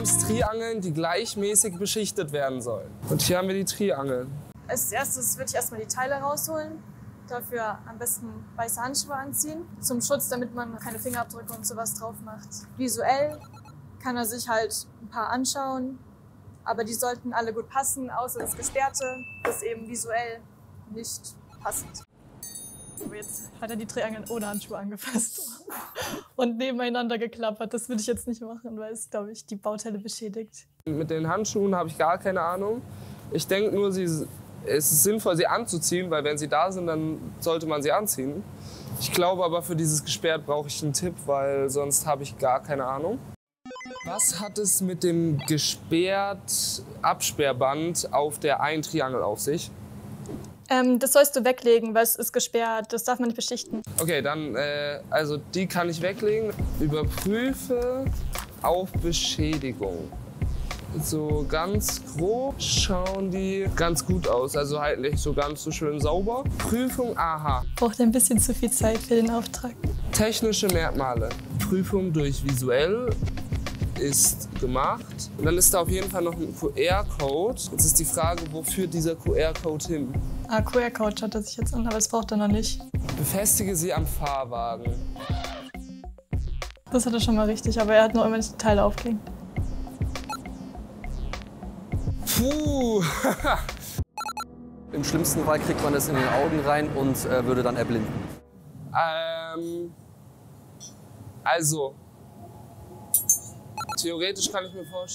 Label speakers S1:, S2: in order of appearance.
S1: es Triangeln, die gleichmäßig beschichtet werden sollen. Und hier haben wir die Triangeln.
S2: Als erstes würde ich erstmal die Teile rausholen. Dafür am besten weiße Handschuhe anziehen. Zum Schutz, damit man keine Fingerabdrücke und sowas drauf macht. Visuell kann er sich halt ein paar anschauen. Aber die sollten alle gut passen, außer das Gesperrte, das eben visuell nicht passend. Aber jetzt hat er die Triangeln ohne Handschuhe angefasst und nebeneinander geklappert. Das würde ich jetzt nicht machen, weil es, glaube ich, die Bauteile beschädigt.
S1: Mit den Handschuhen habe ich gar keine Ahnung. Ich denke nur, es ist sinnvoll, sie anzuziehen, weil wenn sie da sind, dann sollte man sie anziehen. Ich glaube aber, für dieses Gesperrt brauche ich einen Tipp, weil sonst habe ich gar keine Ahnung. Was hat es mit dem Gesperrt-Absperrband auf der einen Triangel auf sich?
S2: Das sollst du weglegen, weil es ist gesperrt. Das darf man nicht beschichten.
S1: Okay, dann, also die kann ich weglegen. Überprüfe auf Beschädigung. So ganz grob schauen die ganz gut aus. Also halt nicht so ganz so schön sauber. Prüfung, aha.
S2: Braucht ein bisschen zu viel Zeit für den Auftrag.
S1: Technische Merkmale. Prüfung durch visuell ist gemacht. Und dann ist da auf jeden Fall noch ein QR-Code. Jetzt ist die Frage, wo führt dieser QR-Code hin?
S2: QR-Code schaut er sich jetzt an, aber das braucht er noch nicht.
S1: Befestige sie am Fahrwagen.
S2: Das hat er schon mal richtig, aber er hat nur immer die Teile aufgehängt.
S1: Puh!
S3: Im schlimmsten Fall kriegt man es in den Augen rein und würde dann erblinden.
S1: Also, theoretisch kann ich mir vorstellen,